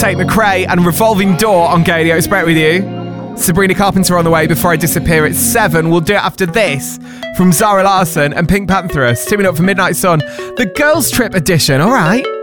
Tate McRae and Revolving Door on Gadio. It's Brett with you. Sabrina Carpenter on the way before I disappear at 7. We'll do it after this from Zara Larsson and Pink Pantheress. Tuning up for Midnight Sun, the Girls Trip edition. All right.